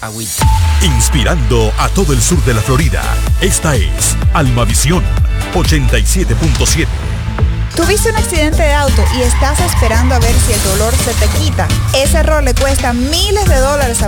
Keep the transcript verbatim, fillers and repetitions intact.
agüita. Inspirando a todo el sur de la Florida. Esta es Almavisión ochenta y siete punto siete. ¿Tuviste un accidente de auto y estás esperando a ver si el dolor se te quita? Ese error le cuesta miles de dólares a